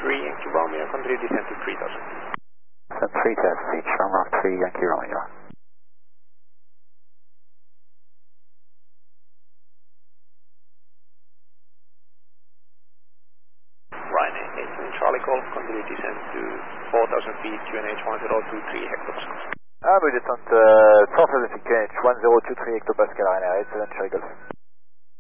Yankee Romeo, continue descent to 3000 feet. Descent 3000 feet, Shamrock 3 Yankee Romeo. Ryanair 18 Charlie Golf, continue descent to 4000 feet, QNH 1023 hectopascals. We descent 4000 feet, QNH 1023 hectopascal, Ryanair 87 Charlie Golf.